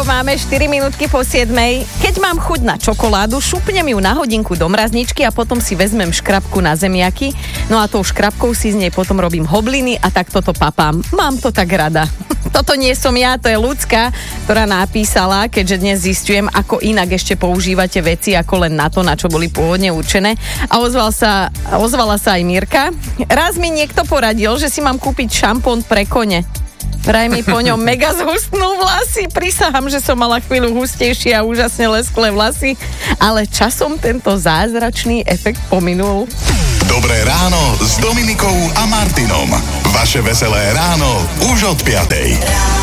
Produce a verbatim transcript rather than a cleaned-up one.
máme štyri minútky po siedmej. Keď mám chuť na čokoládu, šupnem ju na hodinku do mrazničky a potom si vezmem škrabku na zemiaky. No a tou škrabkou si z nej potom robím hobliny a tak toto papám. Mám to tak rada. Toto nie som ja, to je Ľudská, ktorá napísala, keďže dnes zistujem, ako inak ešte používate veci ako len na to, na čo boli pôvodne určené. A ozval sa, ozvala sa aj Mirka. Raz mi niekto poradil, že si mám kúpiť šampón pre kone. Vraj mi po ňom mega zhustnú vlasy. Prisahám, že som mala chvíľu hustejšie a úžasne lesklé vlasy, ale časom tento zázračný efekt pominul. Dobré ráno s Dominikou a Martinom. Vaše veselé ráno už od piatej.